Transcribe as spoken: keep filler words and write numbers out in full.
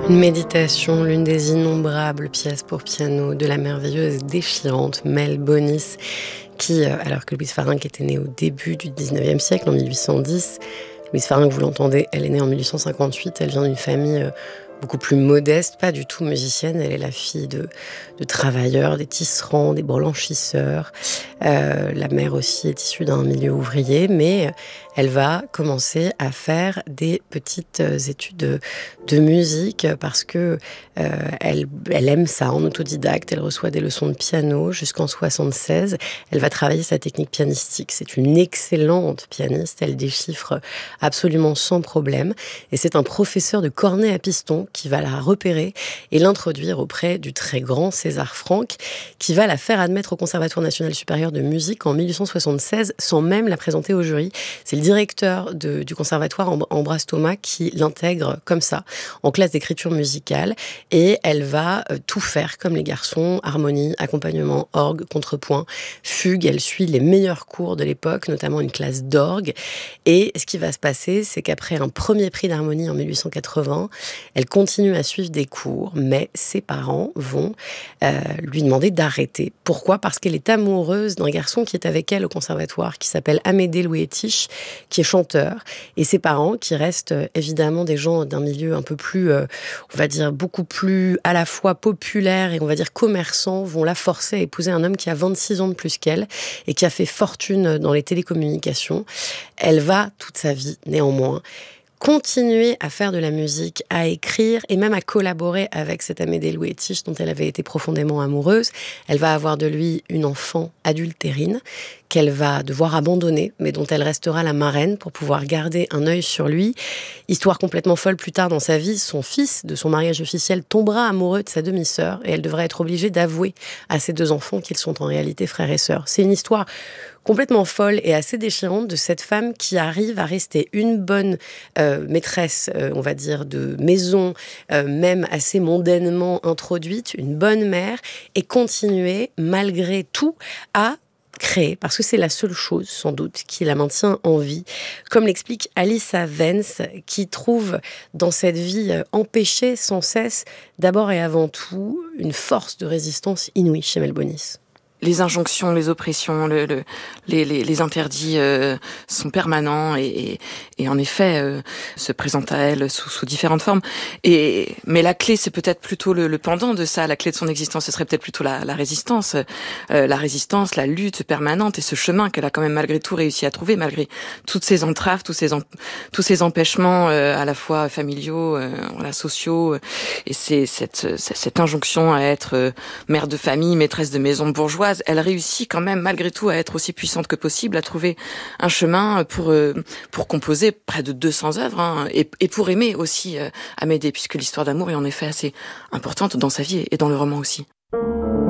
Une méditation, l'une des innombrables pièces pour piano de la merveilleuse, déchirante Mel Bonis, qui, alors que Louise Farinck était née au début du dix-neuvième siècle, en mille huit cent dix, Louise Farinck, vous l'entendez, elle est née en mille huit cent cinquante-huit, elle vient d'une famille beaucoup plus modeste, pas du tout musicienne. Elle est la fille de, de travailleurs, des tisserands, des blanchisseurs. Euh, la mère aussi est issue d'un milieu ouvrier, mais elle va commencer à faire des petites études de, de musique parce que euh, elle, elle aime ça en autodidacte. Elle reçoit des leçons de piano jusqu'en soixante-seize. Elle va travailler sa technique pianistique. C'est une excellente pianiste. Elle déchiffre absolument sans problème. Et c'est un professeur de cornet à piston qui va la repérer et l'introduire auprès du très grand César Franck, qui va la faire admettre au Conservatoire national supérieur de musique en mille huit cent soixante-seize, sans même la présenter au jury. C'est le directeur de, du conservatoire, Ambroise Thomas, qui l'intègre comme ça, en classe d'écriture musicale, et elle va tout faire comme les garçons, harmonie, accompagnement, orgue, contrepoint, fugue. Elle suit les meilleurs cours de l'époque, notamment une classe d'orgue, et ce qui va se passer, c'est qu'après un premier prix d'harmonie en mille huit cent quatre-vingts, elle continue à suivre des cours, mais ses parents vont euh, lui demander d'arrêter. Pourquoi ? Parce qu'elle est amoureuse d'un garçon qui est avec elle au conservatoire, qui s'appelle Amédée Louétich, qui est chanteur. Et ses parents, qui restent euh, évidemment des gens d'un milieu un peu plus, euh, on va dire, beaucoup plus à la fois populaire et on va dire commerçant, vont la forcer à épouser un homme qui a vingt-six ans de plus qu'elle et qui a fait fortune dans les télécommunications. Elle va, toute sa vie, néanmoins, continuer à faire de la musique, à écrire et même à collaborer avec cet Amédée Louétich dont elle avait été profondément amoureuse. Elle va avoir de lui une enfant adultérine qu'elle va devoir abandonner, mais dont elle restera la marraine pour pouvoir garder un œil sur lui. Histoire complètement folle, plus tard dans sa vie, son fils, de son mariage officiel, tombera amoureux de sa demi-sœur et elle devra être obligée d'avouer à ses deux enfants qu'ils sont en réalité frères et sœurs. C'est une histoire complètement folle et assez déchirante de cette femme qui arrive à rester une bonne euh, maîtresse, euh, on va dire, de maison, euh, même assez mondainement introduite, une bonne mère, et continuer, malgré tout, à créer, parce que c'est la seule chose, sans doute, qui la maintient en vie. Comme l'explique Alissa Vence, qui trouve dans cette vie empêchée sans cesse, d'abord et avant tout, une force de résistance inouïe chez Mel Bonis. Les injonctions, les oppressions, le, le, les, les, les interdits euh, sont permanents et, et, et en effet euh, se présentent à elle sous, sous différentes formes. Et mais la clé, c'est peut-être plutôt le, le pendant de ça. La clé de son existence, ce serait peut-être plutôt la, la résistance, euh, la résistance, la lutte permanente et ce chemin qu'elle a quand même malgré tout réussi à trouver, malgré toutes ces entraves, tous ces en, tous ces empêchements euh, à la fois familiaux, euh, voilà, sociaux. Euh, et c'est cette, cette injonction à être euh, mère de famille, maîtresse de maison bourgeoise. Elle réussit quand même, malgré tout, à être aussi puissante que possible, à trouver un chemin pour euh, pour composer près de deux cents œuvres, hein, et, et pour aimer aussi euh, Amédée, puisque l'histoire d'amour est en effet assez importante dans sa vie et dans le roman aussi.